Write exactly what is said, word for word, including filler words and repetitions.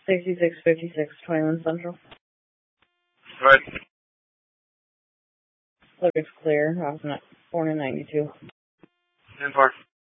sixty-six fifty-six, twenty-one Central. Right. Looks clear. I was not born in ninety-two. ten four.